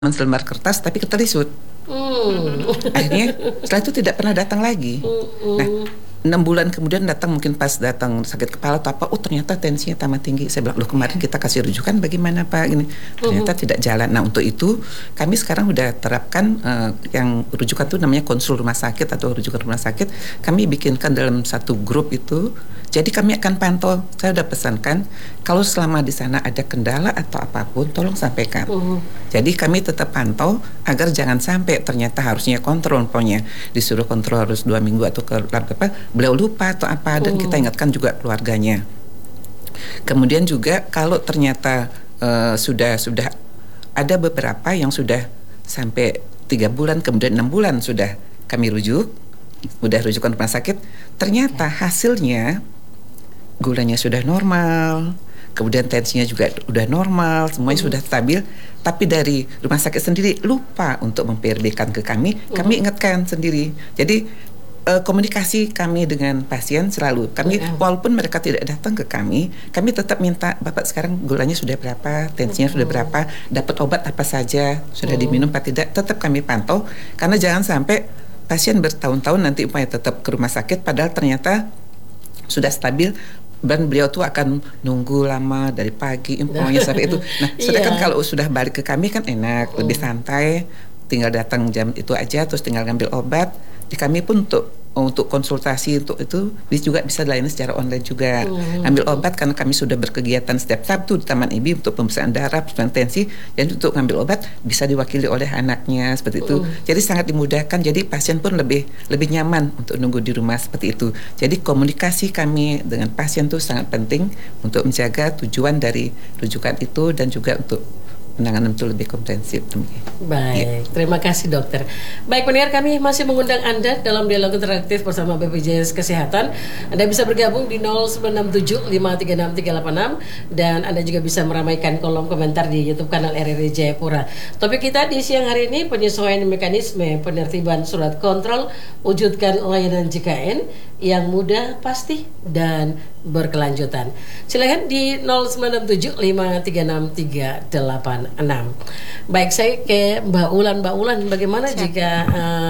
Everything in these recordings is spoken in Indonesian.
selembar kertas tapi keterisut. Akhirnya setelah itu tidak pernah datang lagi. Nah, 6 bulan kemudian datang, mungkin pas datang sakit kepala atau apa, ternyata tensinya tambah tinggi. Saya bilang, loh kemarin kita kasih rujukan bagaimana Pak ini, ternyata tidak jalan. Nah untuk itu kami sekarang udah terapkan yang rujukan itu namanya konsul rumah sakit atau rujukan rumah sakit. Kami bikinkan dalam satu grup itu. Jadi kami akan pantau. Saya sudah pesankan kalau selama di sana ada kendala atau apapun, tolong sampaikan. Jadi kami tetap pantau agar jangan sampai ternyata harusnya kontrol, pokoknya disuruh kontrol harus 2 minggu atau ke apa, beliau lupa atau apa, dan kita ingatkan juga keluarganya. Kemudian juga kalau ternyata sudah ada beberapa yang sudah sampai 3 bulan, kemudian 6 bulan sudah kami rujuk, udah rujukan rumah sakit, ternyata hasilnya gulanya sudah normal, kemudian tensinya juga udah normal, semuanya sudah stabil, tapi dari rumah sakit sendiri lupa untuk memPRB-kan ke kami, kami ingatkan sendiri. Jadi komunikasi kami dengan pasien selalu, kami walaupun mereka tidak datang ke kami tetap minta, Bapak sekarang gulanya sudah berapa, tensinya sudah berapa, dapat obat apa saja, sudah diminum apa tidak, tetap kami pantau, karena jangan sampai pasien bertahun-tahun nanti upaya tetap ke rumah sakit, padahal ternyata sudah stabil, dan beliau tuh akan nunggu lama dari pagi, pokoknya sampai itu. Nah, sedangkan kalau sudah balik ke kami kan enak, lebih santai, tinggal datang jam itu aja, terus tinggal ngambil obat. Di kami pun untuk konsultasi untuk itu juga bisa dilayani secara online juga. Ambil obat karena kami sudah berkegiatan setiap Sabtu di Taman IBI untuk pemeriksaan darah, pemeriksaan tensi, dan untuk ngambil obat bisa diwakili oleh anaknya seperti itu. Jadi sangat dimudahkan. Jadi pasien pun lebih nyaman untuk nunggu di rumah seperti itu. Jadi komunikasi kami dengan pasien itu sangat penting untuk menjaga tujuan dari rujukan itu dan juga untuk penanganan itu lebih komprehensif. Baik, terima kasih dokter. Baik pendengar, kami masih mengundang Anda dalam dialog interaktif bersama BPJS Kesehatan. Anda bisa bergabung di 0967 536 386 dan Anda juga bisa meramaikan kolom komentar di YouTube kanal RRI Jayapura. Topik kita di siang hari ini, penyesuaian mekanisme penertiban surat kontrol, wujudkan layanan JKN yang mudah, pasti, dan berkelanjutan. Silakan di 0967 536 386. Baik, saya ke Mbak Ulan, bagaimana jika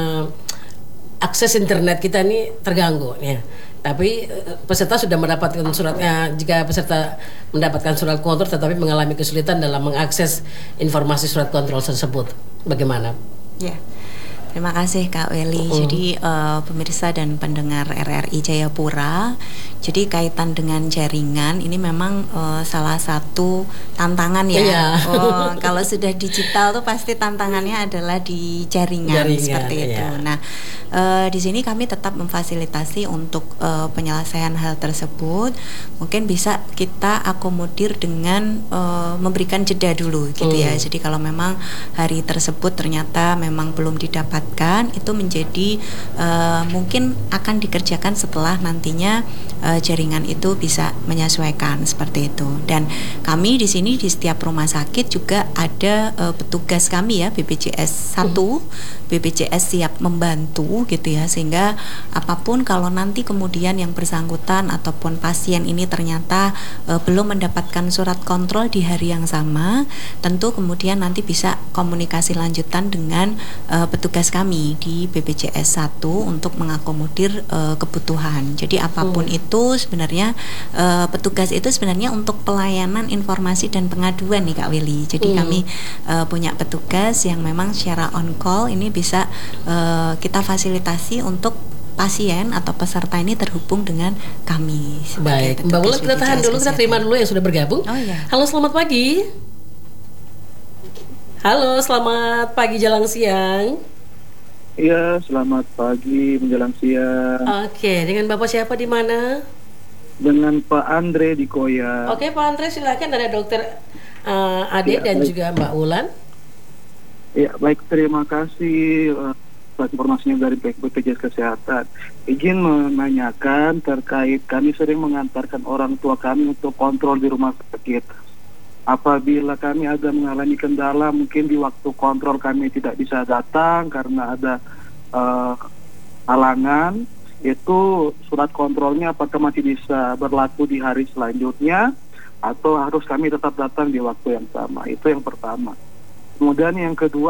akses internet kita ini terganggu ya? Tapi peserta sudah mendapatkan suratnya. Jika peserta mendapatkan surat kontrol tetapi mengalami kesulitan dalam mengakses informasi surat kontrol tersebut, bagaimana? Ya. Terima kasih Kak Weli. Jadi pemirsa dan pendengar RRI Jayapura, jadi kaitan dengan jaringan ini memang salah satu tantangan ya. Kalau sudah digital tuh pasti tantangannya adalah di jaringan seperti itu. Nah, di sini kami tetap memfasilitasi untuk penyelesaian hal tersebut. Mungkin bisa kita akomodir dengan memberikan jeda dulu gitu ya. Jadi kalau memang hari tersebut ternyata memang belum didapat, itu menjadi mungkin akan dikerjakan setelah nantinya jaringan itu bisa menyesuaikan seperti itu. Dan kami di sini di setiap rumah sakit juga ada petugas kami ya, BPJS 1, BPJS siap membantu gitu ya, sehingga apapun kalau nanti kemudian yang bersangkutan ataupun pasien ini ternyata belum mendapatkan surat kontrol di hari yang sama, tentu kemudian nanti bisa komunikasi lanjutan dengan petugas kami di BPJS 1 untuk mengakomodir kebutuhan. Jadi apapun itu sebenarnya petugas itu sebenarnya untuk pelayanan informasi dan pengaduan nih Kak Willy. Jadi kami punya petugas yang memang secara on call ini bisa kita fasilitasi untuk pasien atau peserta ini terhubung dengan kami. Baik, Mbak Ulan, kita tahan dulu, kita terima dulu yang sudah bergabung. Halo, selamat pagi. Halo, selamat pagi jelang siang. Iya, selamat pagi menjelang siang. Oke, dengan Bapak siapa di mana? Dengan Pak Andre di Koya. Oke, Pak Andre, silakan, ada Dokter Ade dan juga Mbak Ulan. Ya, baik, terima kasih atas informasinya dari BPJS Kesehatan. Izin menanyakan terkait kami sering mengantarkan orang tua kami untuk kontrol di rumah sakit. Apabila kami ada mengalami kendala, mungkin di waktu kontrol kami tidak bisa datang karena ada halangan, itu surat kontrolnya apakah masih bisa berlaku di hari selanjutnya atau harus kami tetap datang di waktu yang sama? Itu yang pertama. Kemudian yang kedua